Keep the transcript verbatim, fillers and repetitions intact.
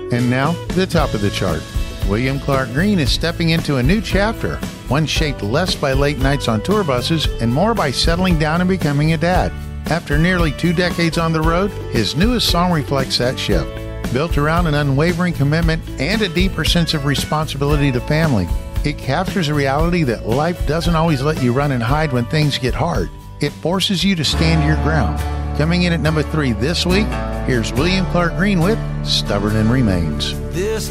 And now, the top of the chart. William Clark Green is stepping into a new chapter, one shaped less by late nights on tour buses and more by settling down and becoming a dad. After nearly two decades on the road, his newest song reflects that shift. Built around an unwavering commitment and a deeper sense of responsibility to family, it captures a reality that life doesn't always let you run and hide when things get hard. It forces you to stand your ground. Coming in at number three this week, here's William Clark Green with Stubborn and Remains. This